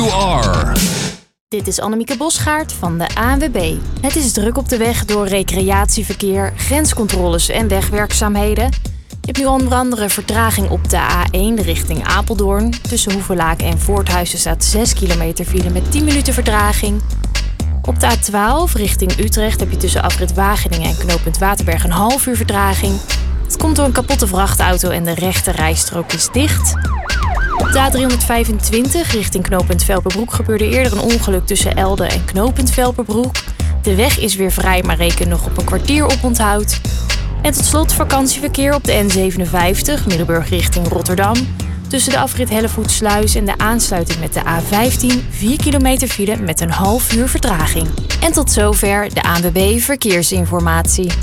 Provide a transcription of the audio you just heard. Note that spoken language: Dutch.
you are. Dit is Annemieke Bosgaard van de ANWB. Het is druk op de weg door recreatieverkeer, grenscontroles en wegwerkzaamheden. Je hebt nu onder andere vertraging op de A1 richting Apeldoorn. Tussen Hoevelaken en Voorthuizen staat 6 kilometer file met 10 minuten vertraging. Op de A12 richting Utrecht heb je tussen afrit Wageningen en knooppunt Waterberg een half uur vertraging. Het komt door een kapotte vrachtauto en de rechte rijstrook is dicht. Op de A325 richting knooppunt Velperbroek gebeurde eerder een ongeluk tussen Elde en knooppunt Velperbroek. De weg is weer vrij, maar reken nog op een kwartier oponthoud. En tot slot vakantieverkeer op de N57, Middelburg richting Rotterdam. Tussen de afrit Hellevoetsluis en de aansluiting met de A15 4 kilometer file met een half uur vertraging. En tot zover de ANWB Verkeersinformatie.